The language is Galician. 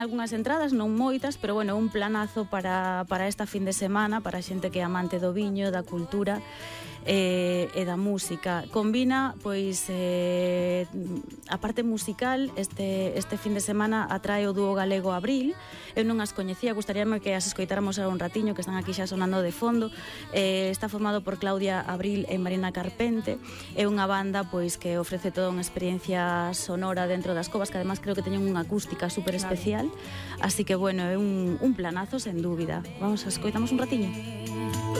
algunhas entradas, non moitas, pero bueno, un planazo para esta fin de semana, para a xente que é amante do viño, da cultura e da música. Combina, pois, a parte musical, este fin de semana atrae o dúo galego Abril. Eu non as coñecía, gustaríame que as escoitáramos un ratiño, que están aquí xa sonando de fondo. Está formado por Claudia Abril e Marina Carpente. É unha banda pois que ofrece toda unha experiencia sonora dentro das covas, que además creo que teñen unha acústica super especial. Así que, bueno, é un planazo, sen dúbida. Vamos, escoitamos un ratiño.